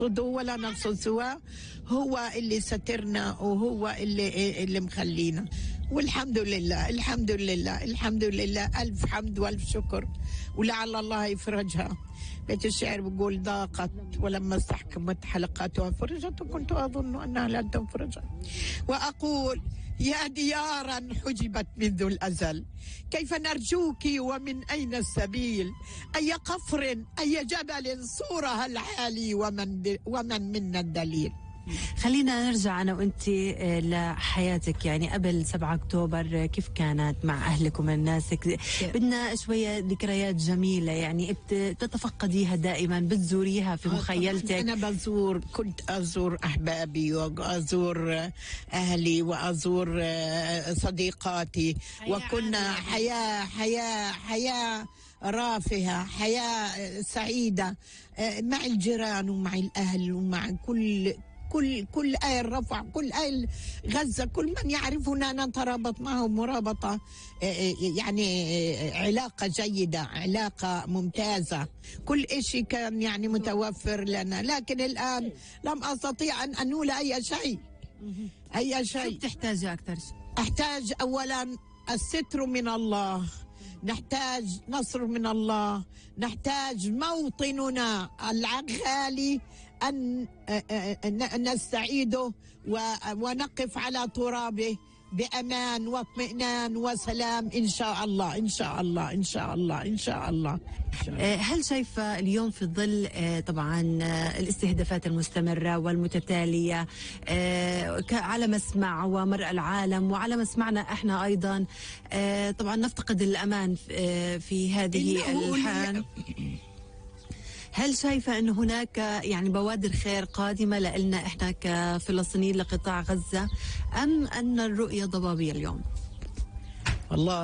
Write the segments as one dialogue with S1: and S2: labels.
S1: ولا نقصد سواه، هو اللي سترنا وهو اللي مخلينا، والحمد لله الحمد لله الحمد لله، ألف حمد وألف شكر، ولعل الله يفرجها. بيت الشعر بيقول: ضاقت ولما استحكمت حلقاتها فرجت، وكنت أظن أنها لن تنفرج. وأقول: يا ديارا حجبت منذ الأزل، كيف نرجوك ومن أين السبيل؟ أي قفر أي جبل صورها العالي، ومن منا الدليل.
S2: خلينا نرجع أنا وأنت لحياتك، يعني قبل 7 أكتوبر كيف كانت مع أهلك ومع ناسك؟ بدنا شوية ذكريات جميلة يعني تتفقديها دائما، بتزوريها في مخيلتك.
S1: أنا كنت أزور أحبابي وأزور أهلي وأزور صديقاتي، وكنا حياة رافهة، حياة سعيدة مع الجيران ومع الأهل ومع كل أهل رفح، كل أهل غزة، كل من يعرفنا نترابط معهم مرابطة يعني علاقة جيدة، علاقة ممتازة، كل إشي كان يعني متوفر لنا. لكن الآن لم أستطيع أن أنول أي شيء.
S2: شو بتحتاجي أكثر شيء؟
S1: أحتاج أولا الستر من الله، نحتاج نصر من الله، نحتاج موطننا الغالي أن نستعيده ونقف على ترابه بأمان واطمئنان وسلام إن شاء الله إن شاء الله إن شاء الله إن شاء الله.
S2: هل شايفة اليوم في ظل طبعا الاستهدافات المستمرة والمتتالية على مسمع ومرأى العالم وعلى مسمعنا احنا أيضا، طبعا نفتقد الأمان في هذه الحال، هل شايفة أن هناك يعني بوادر خير قادمة لنا إحنا كفلسطينيين لقطاع غزة، أم أن الرؤية ضبابية اليوم؟
S1: والله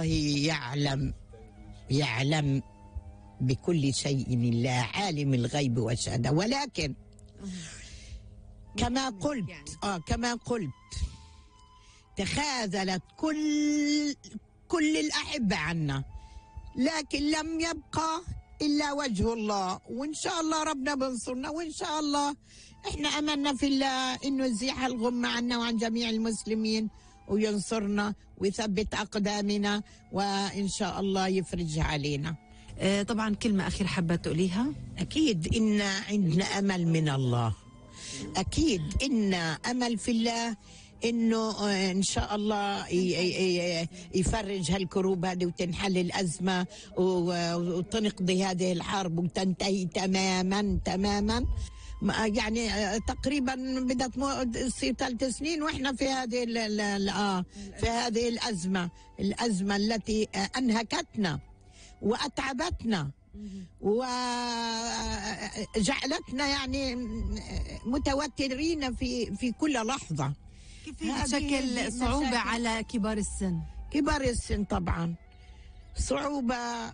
S1: يعلم بكل شيء الله، عالم الغيب والشهادة، ولكن كما قلت تخاذلت كل الأحبة عنا، لكن لم يبقى إلا وجه الله، وإن شاء الله ربنا بنصرنا، وإن شاء الله إحنا أملنا في الله إنه يزيح الغمة عنا وعن جميع المسلمين وينصرنا ويثبت أقدامنا، وإن شاء الله يفرج علينا.
S2: طبعا كلمة أخيرة حابة تقوليها؟
S1: أكيد إن عندنا أمل من الله، أكيد إن أمل في الله إنه إن شاء الله يفرج هالكروب هذه وتنحل الأزمة وتنقضي هذه الحرب وتنتهي تماما. يعني تقريبا بدأت تصير 3 سنين وإحنا في هذه في هذه الأزمة التي أنهكتنا وأتعبتنا وجعلتنا يعني متوترين في كل لحظة.
S2: كيف تشكل صعوبة على كبار السن؟
S1: كبار السن طبعا صعوبة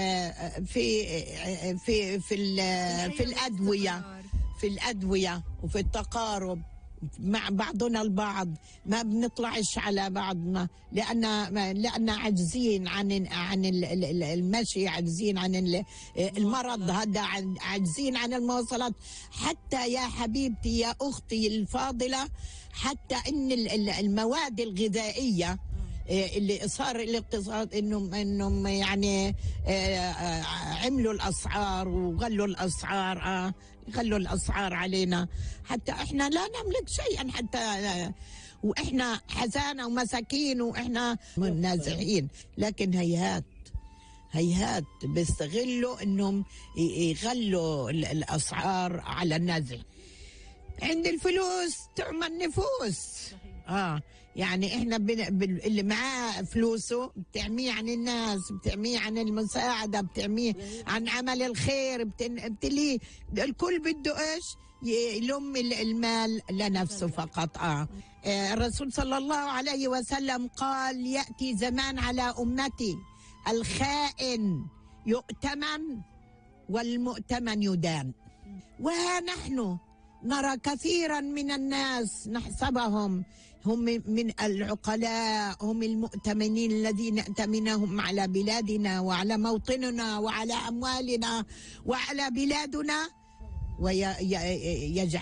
S1: في الأدوية وفي التقارب مع بعضنا البعض، ما بنطلعش على بعضنا لأن عاجزين عن المشي، عاجزين عن المرض هذا، عاجزين عن المواصلات. حتى يا حبيبتي يا أختي الفاضلة، حتى إن المواد الغذائية اللي صار الاقتصاد انهم يعني عملوا الاسعار وغلوا الاسعار، غلوا الاسعار علينا، حتى احنا لا نملك شيئا، حتى واحنا حزانة ومساكين واحنا نازعين. لكن هيهات بيستغلوا انهم يغلوا الاسعار على النازع. عند الفلوس تعمل نفوس. يعني احنا اللي معاه فلوسه بتعميه عن الناس، بتعميه عن المساعدة، بتعميه عن عمل الخير، بتليه. الكل بده ايش؟ يلم المال لنفسه فقط. الرسول صلى الله عليه وسلم قال: يأتي زمان على أمتي الخائن يؤتمن والمؤتمن يدان. وها نحن نرى كثيرا من الناس نحسبهم هم من العقلاء، هم المؤتمنين الذين نأتمنهم على بلادنا وعلى موطننا وعلى أموالنا وعلى بلادنا، ويجعل